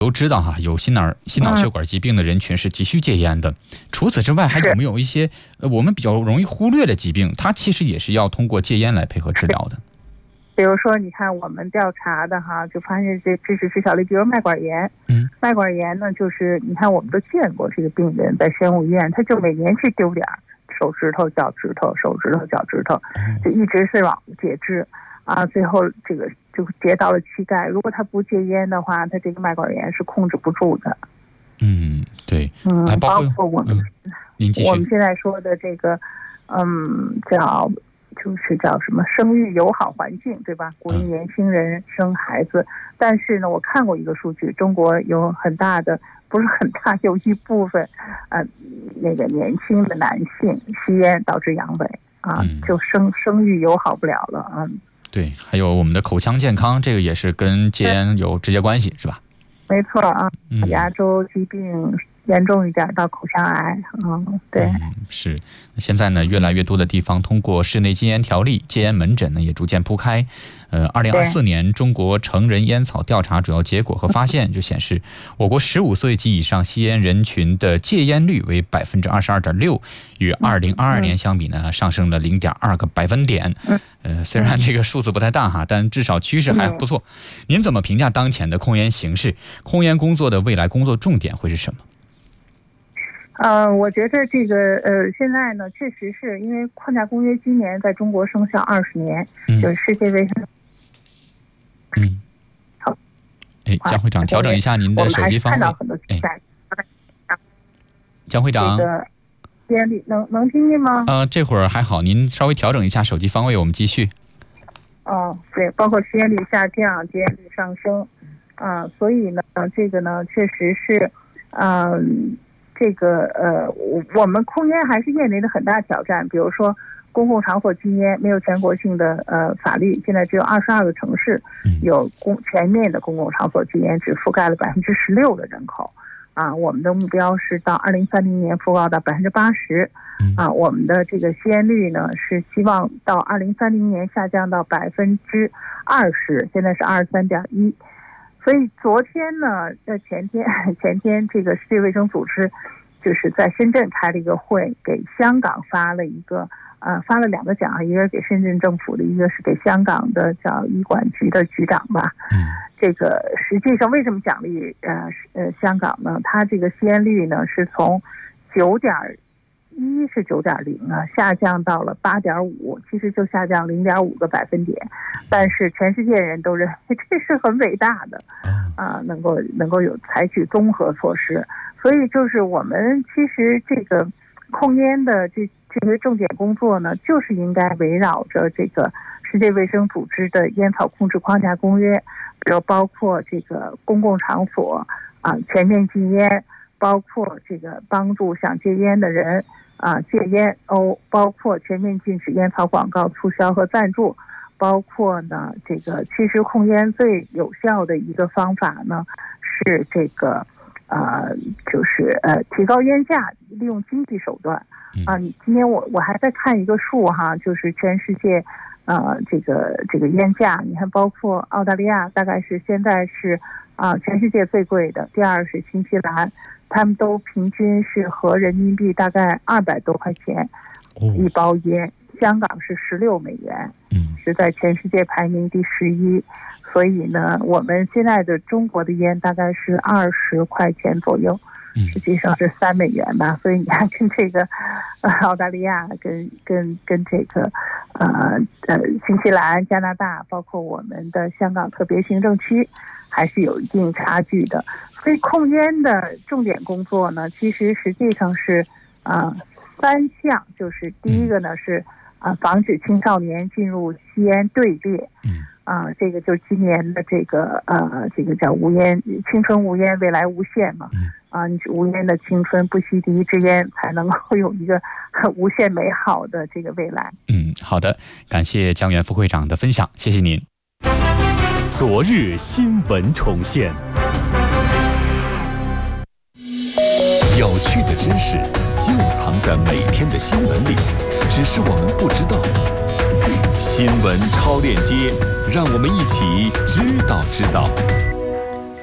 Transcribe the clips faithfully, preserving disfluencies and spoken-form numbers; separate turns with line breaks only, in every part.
都知道哈，有心脑心脑血管疾病的人群是急需戒烟的。除此之外，还有没有一些呃我们比较容易忽略的疾病，它其实也是要通过戒烟来配合治疗的？
比如说，你看我们调查的哈，就发现这致死致小率，比如麦管炎。
嗯，
麦管炎呢，就是你看我们都见过这个病人在宣武医院，他就每年去丢点手指头、脚趾头、手指头、脚趾头，就一直是往截肢啊，最后这个就截到了膝盖。如果他不戒烟的话，他这个麦管炎是控制不住的。
嗯，对，
嗯，包括我们、
嗯、您继续。
我们现在说的这个，嗯，叫就是叫什么生育友好环境，对吧？鼓励年轻人生孩子。嗯、但是呢，我看过一个数据，中国有很大的，不是很大，有一部分，呃，那个年轻的男性吸烟导致阳痿啊，嗯、就生生育友好不了了啊。
对，还有我们的口腔健康，这个也是跟戒烟有直接关系，是吧？
没错啊，嗯、牙周疾病严重一点到口腔癌，嗯，对，
嗯、是。现在呢，越来越多的地方通过室内禁烟条例，戒烟门诊呢也逐渐铺开。呃，二零二四年中国成人烟草调查主要结果和发现就显示，我国十五岁及以上吸烟人群的戒烟率为百分之二十二点六，与二零二二年相比呢，上升了零点二个百分点。呃，虽然这个数字不太大哈，但至少趋势还不错。您怎么评价当前的控烟形势？控烟工作的未来工作重点会是什么？
呃，我觉得这个呃，现在呢，确实是因为框架公约今年在中国生效二十年，嗯、就是世界卫生。
嗯，好。哎，江会长，调整一下您的手机方位。哎，江会长，
这个戒烟率能能听见吗？
呃，这会儿还好，您稍微调整一下手机方位，我们继续。
哦，对，包括吸烟率下降、戒烟率上升，啊、呃，所以呢，这个呢，确实是，嗯、呃。这个呃，我们控烟还是面临着很大挑战。比如说，公共场所禁烟没有全国性的呃法律，现在只有二十二个城市有公全面的公共场所禁烟，只覆盖了百分之十六的人口。啊，我们的目标是到二零三零年覆盖到百分之八十。啊，我们的这个吸烟率呢是希望到二零三零年下降到百分之二十，现在是二十三点一。所以昨天呢，呃，前天前天这个世界卫生组织就是在深圳开了一个会，给香港发了一个呃发了两个奖，一个是给深圳政府的，一个是给香港的叫医管局的局长吧。嗯，这个实际上为什么奖励呃呃香港呢？它这个吸烟率呢是从九点一是九点零啊，下降到了八点五，其实就下降零点五个百分点，但是全世界人都认为这是很伟大的，啊，能够能够有采取综合措施，所以就是我们其实这个控烟的这这些重点工作呢，就是应该围绕着这个世界卫生组织的烟草控制框架公约，比如包括这个公共场所啊全面禁烟，包括这个帮助想戒烟的人。啊，戒烟哦，包括全面禁止烟草广告促销和赞助，包括呢，这个其实控烟最有效的一个方法呢是这个，呃，就是呃提高烟价，利用经济手段啊。你今天我我还在看一个数哈，就是全世界呃这个这个烟价，你看包括澳大利亚大概是现在是啊全世界最贵的，第二是新西兰。他们都平均是合人民币大概二百多块钱一包烟，哦、香港是十六美元，嗯，是在全世界排名第十一。所以呢，我们现在的中国的烟大概是二十块钱左右，实际上是三美元吧。所以你看，跟这个呃澳大利亚、跟跟跟这个呃呃新西兰、加拿大，包括我们的香港特别行政区，还是有一定差距的。所以控烟的重点工作呢，其实实际上是啊、呃、三项，就是第一个呢是啊、呃、防止青少年进入吸烟队列，嗯啊、呃、这个就是今年的这个呃这个叫无烟青春无烟未来无限嘛，啊你无烟的青春不吸第一支烟才能够有一个无限美好的这个未来。
嗯，好的，感谢江源副会长的分享，谢谢您。
昨日新闻重现。有趣的知识就藏在每天的新闻里，只是我们不知道。新闻超链接，让我们一起知道知道。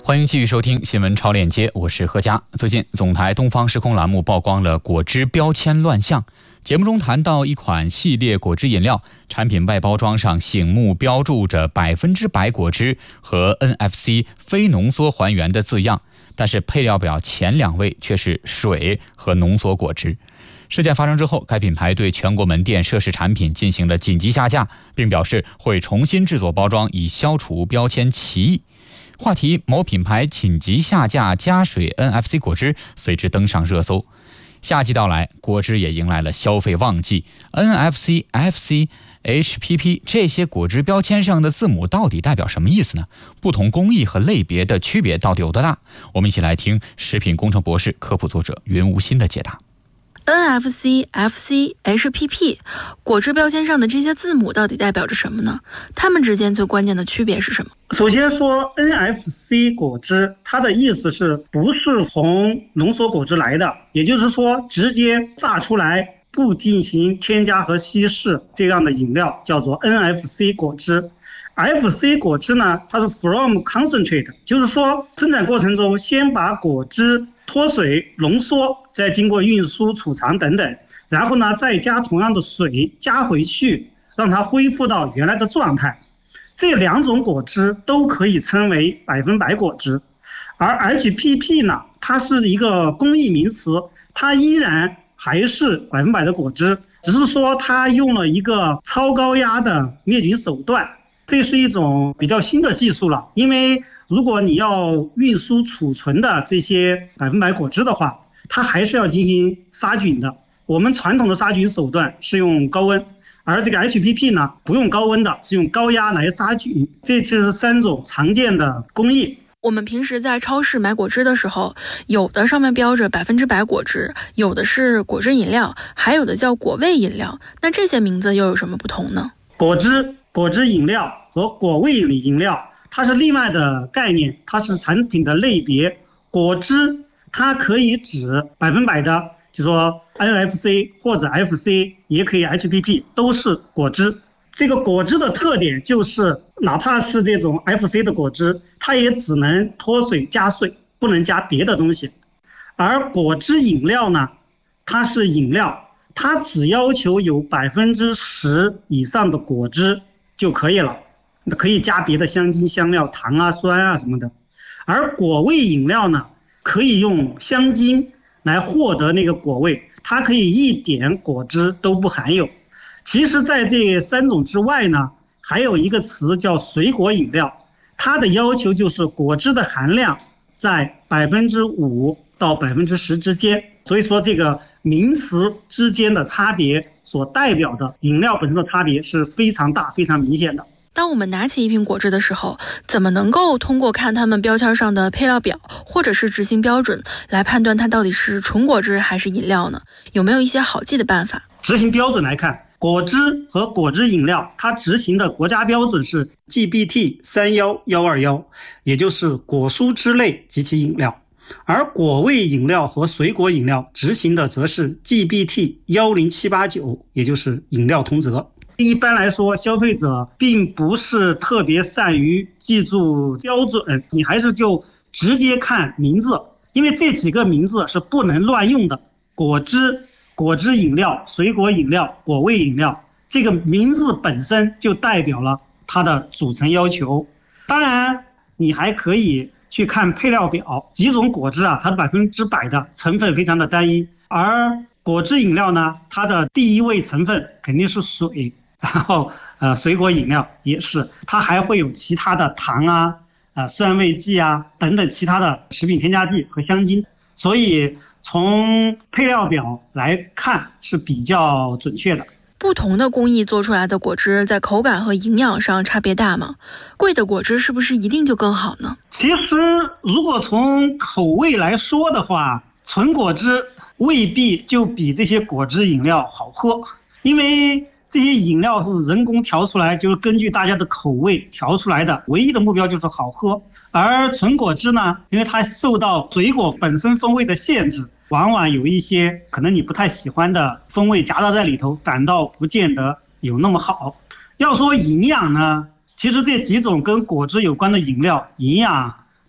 欢迎继续收听新闻超链接，我是何佳。最近总台东方时空栏目曝光了果汁标签乱象，节目中谈到一款系列果汁饮料，产品外包装上醒目标注着百分之百果汁和 N F C 非浓缩还原的字样，但是配料表前两位却是水和浓缩果汁。事件发生之后，该品牌对全国门店涉事产品进行了紧急下架，并表示会重新制作包装，以消除标签歧义。话题某品牌紧急下架加水 N F C 果汁随之登上热搜。夏季到来，果汁也迎来了消费旺季。N F C、F C、H P P 这些果汁标签上的字母到底代表什么意思呢？不同工艺和类别的区别到底有多大？我们一起来听食品工程博士、科普作者云无心的解答。
N F C、F C、H P P 果汁标签上的这些字母到底代表着什么呢？它们之间最关键的区别是什么？
首先说 N F C 果汁，它的意思是不是从浓缩果汁来的，也就是说直接榨出来不进行添加和稀释这样的饮料叫做 N F C 果汁。F C 果汁呢，它是 from concentrate， 就是说生产过程中先把果汁脱水浓缩，再经过运输储藏等等，然后呢再加同样的水加回去，让它恢复到原来的状态。这两种果汁都可以称为百分百果汁。而 H P P 呢，它是一个工艺名词，它依然还是百分百的果汁，只是说它用了一个超高压的灭菌手段。这是一种比较新的技术了，因为如果你要运输储存的这些百分百果汁的话，它还是要进行杀菌的。我们传统的杀菌手段是用高温，而这个 H P P 呢，不用高温的，是用高压来杀菌。这就是三种常见的工艺。
我们平时在超市买果汁的时候，有的上面标着百分之百果汁，有的是果汁饮料，还有的叫果味饮料。那这些名字又有什么不同呢？
果汁、果汁饮料和果味饮料，它是另外的概念，它是产品的类别。果汁它可以指百分百的，就说 N F C 或者 F C， 也可以 H P P， 都是果汁。这个果汁的特点就是，哪怕是这种 F C 的果汁，它也只能脱水加水，不能加别的东西。而果汁饮料呢，它是饮料，它只要求有百分之十以上的果汁就可以了，可以加别的香精、香料、糖啊、酸啊什么的。而果味饮料呢，可以用香精来获得那个果味，它可以一点果汁都不含有。其实在这三种之外呢，还有一个词叫水果饮料，它的要求就是果汁的含量在百分之五到百分之十之间。所以说这个名词之间的差别所代表的饮料本身的差别是非常大、非常明显的。
当我们拿起一瓶果汁的时候，怎么能够通过看他们标签上的配料表或者是执行标准来判断它到底是纯果汁还是饮料呢？有没有一些好记的办法？
执行标准来看，果汁和果汁饮料它执行的国家标准是 G B T 三一一二一， 也就是果蔬汁类及其饮料。而果味饮料和水果饮料执行的则是 G B T 一零七八九， 也就是饮料通则。一般来说，消费者并不是特别善于记住标准，你还是就直接看名字，因为这几个名字是不能乱用的。果汁、果汁饮料、水果饮料、果味饮料，这个名字本身就代表了它的组成要求。当然，你还可以去看配料表，几种果汁啊，它百分之百的成分非常的单一，而果汁饮料呢，它的第一位成分肯定是水。然后呃，水果饮料也是，它还会有其他的糖啊、呃酸味剂啊等等其他的食品添加剂和香精，所以从配料表来看是比较准确的。
不同的工艺做出来的果汁在口感和营养上差别大吗？贵的果汁是不是一定就更好呢？
其实如果从口味来说的话，纯果汁未必就比这些果汁饮料好喝，因为这些饮料是人工调出来，就是根据大家的口味调出来的，唯一的目标就是好喝。而纯果汁呢，因为它受到水果本身风味的限制，往往有一些可能你不太喜欢的风味夹杂在里头，反倒不见得有那么好。要说营养呢，其实这几种跟果汁有关的饮料营养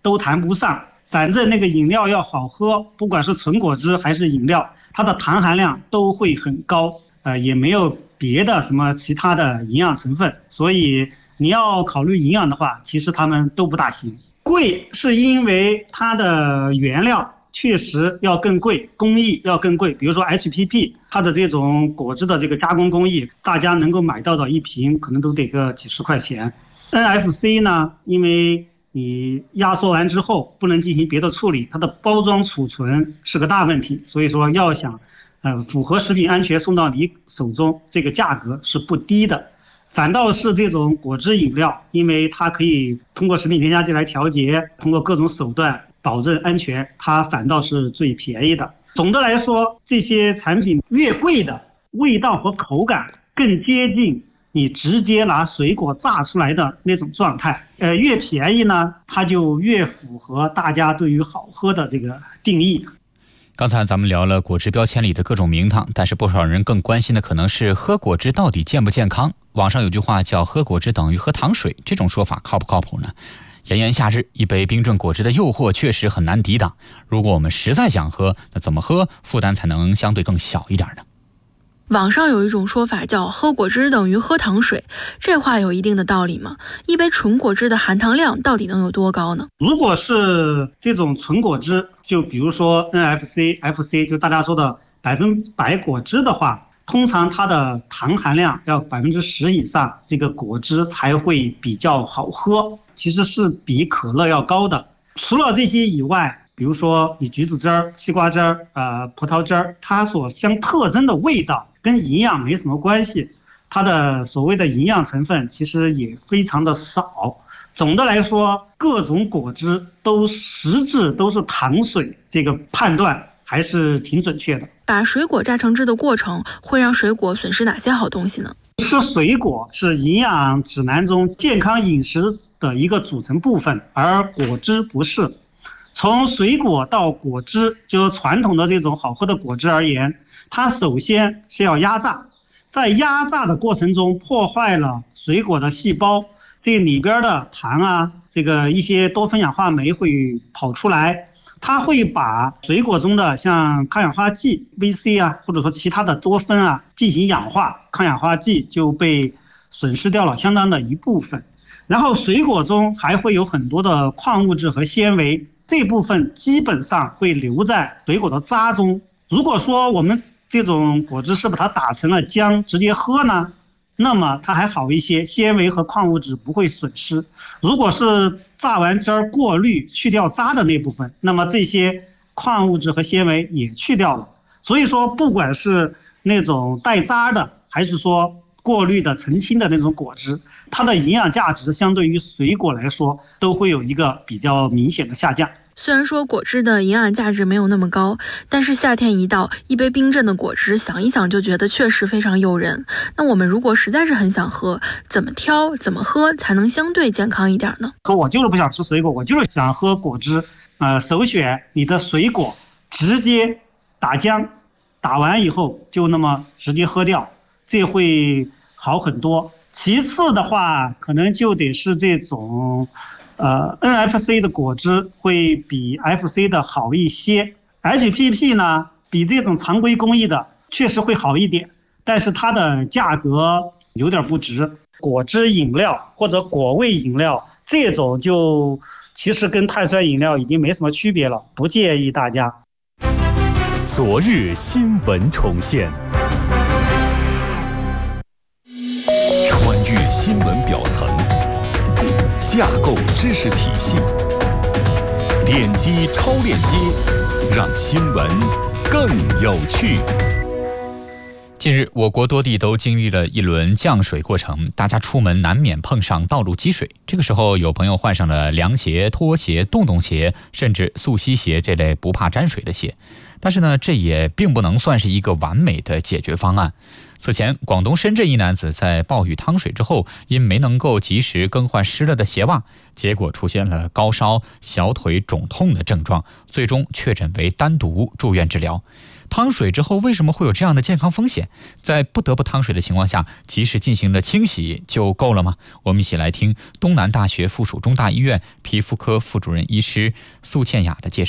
都谈不上。反正那个饮料要好喝，不管是纯果汁还是饮料，它的糖含量都会很高，呃，也没有别的什么其他的营养成分，所以你要考虑营养的话，其实它们都不大行。贵是因为它的原料确实要更贵，工艺要更贵。比如说 H P P， 它的这种果汁的这个加工工艺，大家能够买到的一瓶可能都得个几十块钱。N F C 呢，因为你压缩完之后不能进行别的处理，它的包装储存是个大问题，所以说要想呃符合食品安全送到你手中，这个价格是不低的。反倒是这种果汁饮料，因为它可以通过食品添加剂来调节，通过各种手段保证安全，它反倒是最便宜的。总的来说，这些产品越贵的，味道和口感更接近你直接拿水果榨出来的那种状态，呃，越便宜呢，它就越符合大家对于好喝的这个定义。
刚才咱们聊了果汁标签里的各种名堂，但是不少人更关心的可能是喝果汁到底健不健康。网上有句话叫喝果汁等于喝糖水，这种说法靠不靠谱呢？炎炎夏日，一杯冰镇果汁的诱惑确实很难抵挡。如果我们实在想喝，那怎么喝负担才能相对更小一点呢？
网上有一种说法叫喝果汁等于喝糖水，这话有一定的道理吗？一杯纯果汁的含糖量到底能有多高呢？
如果是这种纯果汁，就比如说 N F C、F C， 就大家说的百分百果汁的话，通常它的糖含量要百分之十以上，这个果汁才会比较好喝，其实是比可乐要高的。除了这些以外，比如说你橘子汁儿、西瓜汁儿、呃葡萄汁儿，它所相特征的味道跟营养没什么关系，它的所谓的营养成分其实也非常的少。总的来说，各种果汁都实质都是糖水，这个判断还是挺准确的。
把水果榨成汁的过程会让水果损失哪些好东西呢？
吃水果是营养指南中健康饮食的一个组成部分，而果汁不是。从水果到果汁，就是传统的这种好喝的果汁而言，它首先是要压榨，在压榨的过程中破坏了水果的细胞，这里边的糖啊，这个一些多酚氧化酶会跑出来，它会把水果中的像抗氧化剂 V C 啊，或者说其他的多酚啊进行氧化，抗氧化剂就被损失掉了相当的一部分。然后水果中还会有很多的矿物质和纤维，这部分基本上会留在水果的渣中。如果说我们这种果汁是把它打成了浆直接喝呢，那么它还好一些，纤维和矿物质不会损失。如果是榨完汁儿过滤去掉渣的那部分，那么这些矿物质和纤维也去掉了。所以说不管是那种带渣的还是说过滤的澄清的那种果汁，它的营养价值相对于水果来说都会有一个比较明显的下降。
虽然说果汁的营养价值没有那么高，但是夏天一到，一杯冰镇的果汁想一想就觉得确实非常诱人。那我们如果实在是很想喝，怎么挑怎么喝才能相对健康一点呢？
说我就是不想吃水果，我就是想喝果汁，呃，首选你的水果直接打浆，打完以后就那么直接喝掉，这会好很多。其次的话，可能就得是这种呃 N F C 的果汁会比 F C 的好一些。 H P P 呢比这种常规工艺的确实会好一点，但是它的价格有点不值。果汁饮料或者果味饮料这种就其实跟碳酸饮料已经没什么区别了，不建议大家。
昨日新闻重现，穿越新闻表层，架构知识体系，点击超链接，让新闻更有趣。
近日，我国多地都经历了一轮降水过程，大家出门难免碰上道路积水。这个时候，有朋友换上了凉鞋、拖鞋、洞洞鞋，甚至速吸鞋这类不怕沾水的鞋。但是呢，这也并不能算是一个完美的解决方案。 此前，广东深圳一男子在暴雨汤水之后，因没能够及时更换湿了的鞋袜，结果出现了高烧、小腿肿痛的症状，最终确诊为丹毒，住院治疗。汤水之后为什么会有这样的健康风险？在不得不汤水的情况下，及时进行了清洗就够了吗？我们一起来听东南大学附属中大医院皮肤科副主任医师苏倩雅的介绍。